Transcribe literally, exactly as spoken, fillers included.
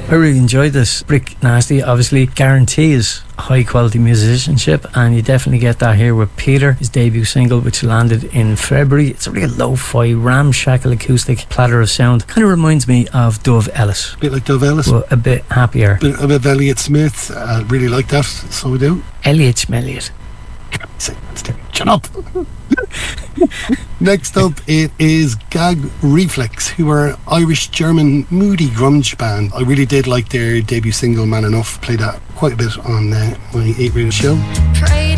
I really enjoyed this. Brick Nasty obviously guarantees high quality musicianship, and you definitely get that here with Peter, his debut single, which landed in February. It's a really lo-fi, ramshackle acoustic platter of sound. Kind of reminds me of Dove Ellis. A bit like Dove Ellis. But a bit happier. Bit, a bit of Elliott Smith. I really like that, so we do. Elliott Smelliott. Shut up. Next up, it is Gag Reflex, who are Irish-German moody grunge band. I really did like their debut single, Man Enough. Played that quite a bit on uh, my eight-rated show.